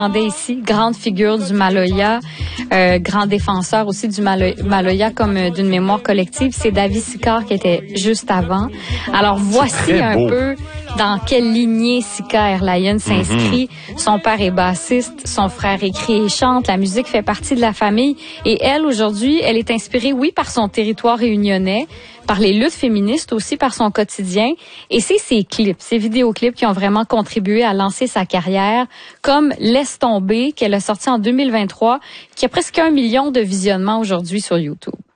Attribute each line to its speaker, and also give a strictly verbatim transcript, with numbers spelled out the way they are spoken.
Speaker 1: Ici, grande figure du Maloya, euh, grand défenseur aussi du Malo- Maloya comme euh, d'une mémoire collective, c'est David Sicard qui était juste avant. Alors voici un
Speaker 2: beau.
Speaker 1: peu dans quelle lignée Sika Airlion s'inscrit. Mm-hmm. Son père est bassiste, son frère écrit et chante, la musique fait partie de la famille et elle aujourd'hui, elle est inspirée oui par son territoire réunionnais, par les luttes féministes aussi, par son quotidien. Et c'est ses clips, ses vidéoclips qui ont vraiment contribué à lancer sa carrière, comme Laisse tomber, qu'elle a sorti en deux mille vingt-trois, qui a presque un million de visionnements aujourd'hui sur YouTube.